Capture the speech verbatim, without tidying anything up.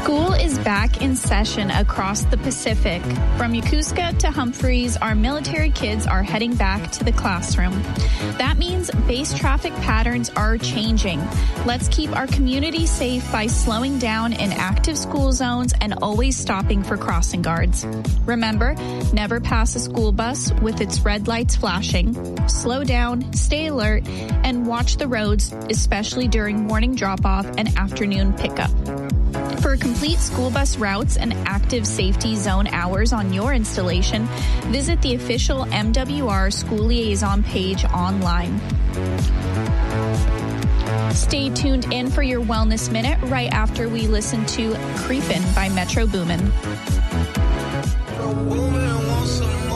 School is back in session across the Pacific. From Yokosuka to Humphreys, our military kids are heading back to the classroom. That means base traffic patterns are changing. Let's keep our community safe by slowing down in active school zones and always stopping for crossing guards. Remember, never pass a school bus with its red lights flashing. Slow down, stay alert, and watch the roads, especially during morning drop-off and afternoon pickup. For complete school bus routes and active safety zone hours on your installation, visit the official M W R School Liaison page online. Stay tuned in for your Wellness Minute right after we listen to Creepin' by Metro Boomin.